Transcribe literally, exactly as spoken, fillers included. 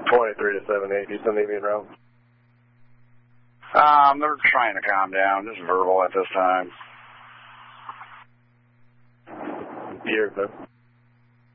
twenty-three to seven eight, you still need me around? Um, they're trying to calm down, just verbal at this time. Here, though.